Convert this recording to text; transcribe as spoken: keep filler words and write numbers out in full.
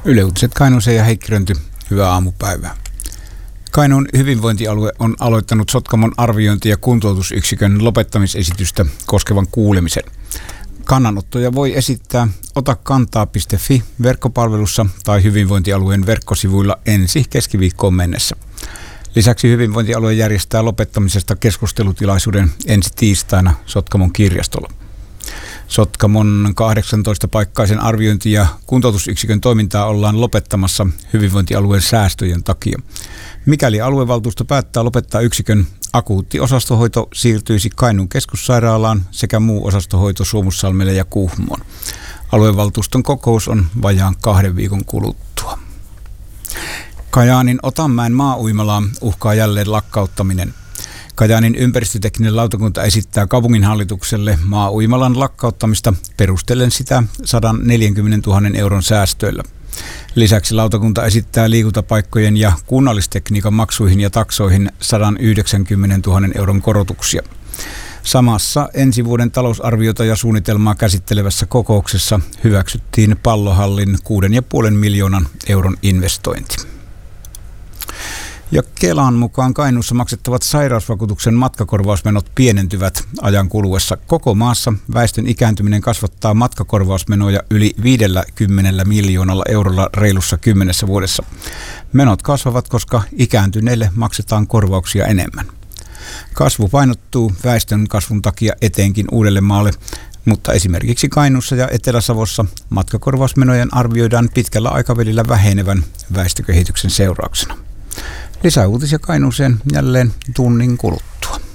Yle Uutiset Kainuuseen ja Heikki Rönty, hyvää aamupäivää. Kainuun hyvinvointialue on aloittanut Sotkamon arviointi- ja kuntoutusyksikön lopettamisesitystä koskevan kuulemisen. Kannanottoja voi esittää otakantaa piste fi verkkopalvelussa tai hyvinvointialueen verkkosivuilla ensi keskiviikkoon mennessä. Lisäksi hyvinvointialue järjestää lopettamisesta keskustelutilaisuuden ensi tiistaina Sotkamon kirjastolla. Sotkamon kahdeksantoista-paikkaisen arviointi- ja kuntoutusyksikön toimintaa ollaan lopettamassa hyvinvointialueen säästöjen takia. Mikäli aluevaltuusto päättää lopettaa yksikön, akuutti osastohoito siirtyisi Kainuun keskussairaalaan sekä muu osastohoito Suomussalmelle ja Kuhmoon. Aluevaltuuston kokous on vajaan kahden viikon kuluttua. Kajaanin Otanmäen maa-uimalaa uhkaa jälleen lakkauttaminen. Kajaanin ympäristötekninen lautakunta esittää kaupunginhallitukselle maa-uimalan lakkauttamista perustellen sitä sata neljäkymmentätuhatta euron säästöillä. Lisäksi lautakunta esittää liikuntapaikkojen ja kunnallistekniikan maksuihin ja taksoihin sata yhdeksänkymmentätuhatta euron korotuksia. Samassa ensi vuoden talousarviota ja suunnitelmaa käsittelevässä kokouksessa hyväksyttiin pallohallin kuuden pilkku viiden miljoonan euron investointi. Ja Kelan mukaan Kainuussa maksettavat sairausvakuutuksen matkakorvausmenot pienentyvät ajan kuluessa. Koko maassa väestön ikääntyminen kasvattaa matkakorvausmenoja yli viidelläkymmenellä miljoonalla eurolla reilussa kymmenessä vuodessa. Menot kasvavat, koska ikääntyneille maksetaan korvauksia enemmän. Kasvu painottuu väestön kasvun takia etenkin Uudellemaalle, mutta esimerkiksi Kainuussa ja Etelä-Savossa matkakorvausmenojen arvioidaan pitkällä aikavälillä vähenevän väestökehityksen seurauksena. Lisäuutisia Kainuuseen jälleen tunnin kuluttua.